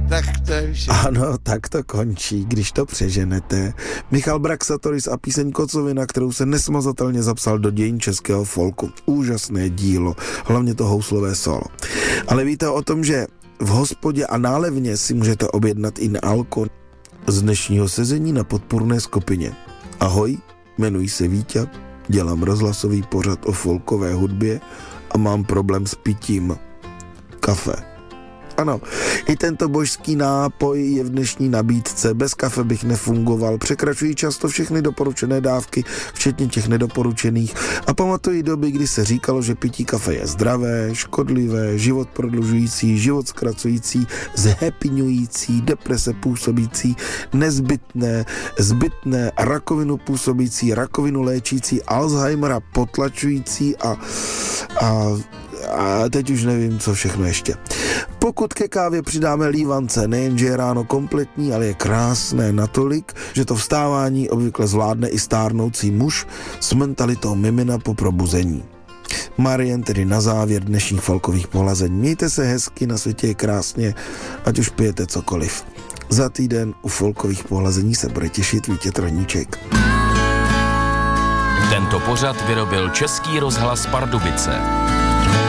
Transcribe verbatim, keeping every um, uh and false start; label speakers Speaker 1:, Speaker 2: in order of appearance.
Speaker 1: Tak to je všechno.
Speaker 2: Ano, tak to končí, když to přeženete. Michal Braxatoris a píseň Kocovina, kterou se nesmazatelně zapsal do dějin českého folku. Úžasné dílo, hlavně to houslové solo. Ale víte o tom, že v hospodě a nálevně si můžete objednat i na alko z dnešního sezení na podpůrné skupině. Ahoj, jmenuji se Víťa, dělám rozhlasový pořad o folkové hudbě a mám problém s pitím kafe. Ano, i tento božský nápoj je v dnešní nabídce. Bez kafe bych nefungoval. Překračují často všechny doporučené dávky, včetně těch nedoporučených. A pamatuji doby, kdy se říkalo, že pití kafe je zdravé, škodlivé, život prodlužující, život zkracující, zhappyňující, deprese působící, nezbytné, zbytné, rakovinu působící, rakovinu léčící, Alzheimera potlačující a, a a teď už nevím, co všechno ještě. Pokud ke kávě přidáme lívance, nejenže je ráno kompletní, ale je krásné natolik, že to vstávání obvykle zvládne i stárnoucí muž s mentalitou mimina po probuzení. Marian tedy na závěr dnešních folkových pohlazení. Mějte se hezky, na světě je krásně, ať už pijete cokoliv. Za týden u folkových pohlazení se bude těšit Vítě Trhníček.
Speaker 3: Tento pořad vyrobil Český rozhlas Pardubice.